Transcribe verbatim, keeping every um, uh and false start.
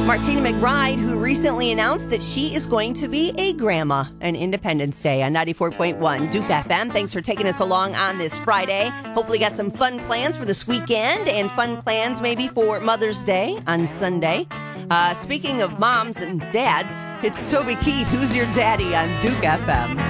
Martina McBride, who recently announced that she is going to be a grandma on Independence Day on ninety-four point one Duke F M. Thanks for taking us along on this Friday. Hopefully got some fun plans for this weekend and fun plans maybe for Mother's Day on Sunday. Uh, speaking of moms and dads, it's Toby Keith. Who's your daddy on Duke F M?